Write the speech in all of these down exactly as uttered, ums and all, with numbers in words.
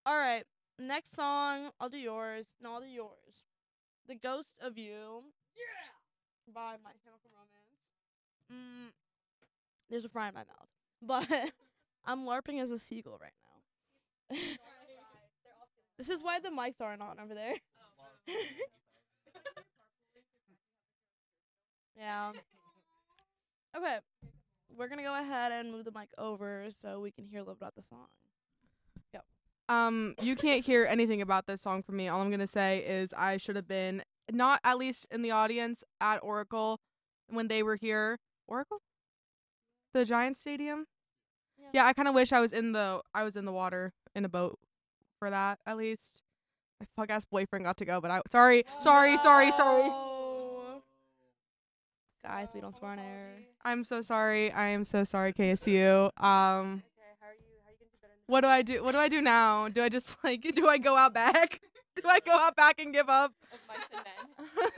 All right. Next song, I'll do yours. No, I'll do yours. The Ghost of You. Yeah. By My Chemical Romance. Mm, there's a fry in my mouth, but I'm larping as a seagull right now. This is why the mics aren't on over there. Yeah. Okay. We're gonna go ahead and move the mic over so we can hear a little about the song. Go. Um, you can't hear anything about this song from me. All I'm gonna say is I should have been not at least in the audience at Oracle when they were here. Oracle? The Giant Stadium? Yeah. Yeah, I kinda wish I was in the I was in the water in a boat for that at least. My fuck ass boyfriend got to go, but I sorry, sorry, sorry, sorry. No. Guys, we don't swear on air. I'm so sorry. I am so sorry, K S U. Um What do I do? What do I do now? Do I just like do I go out back? Do I go out back and give up? Of mice and men.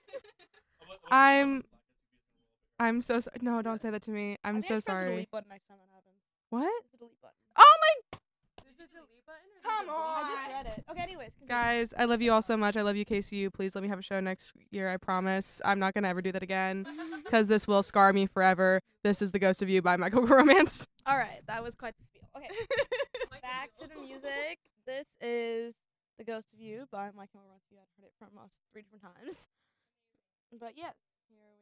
I'm I'm so sorry. No, don't say that to me. I I'm think so I press the sorry. delete button next time that happens. What? The delete button. Oh my There's a delete button? Or Come there's a delete I on. just read it. Okay, anyways. continue. guys, I love you all so much. I love you, K C U. Please let me have a show next year. I promise. I'm not gonna ever do that again because this will scar me forever. This is The Ghost of You by Michael Romance. All right, that was quite the spiel. Okay, back to the music. This is The Ghost of You by Michael Romance. You had heard it from us three different times. But yes, here